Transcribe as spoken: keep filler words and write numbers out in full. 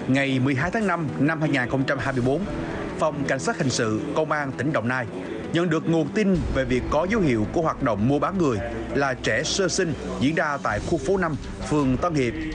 Ngày mười hai tháng năm năm hai nghìn không trăm hai mươi tư, Phòng Cảnh sát Hình sự Công an tỉnh Đồng Nai nhận được nguồn tin về việc có dấu hiệu của hoạt động mua bán người là trẻ sơ sinh diễn ra tại khu phố năm, phường Tân Hiệp,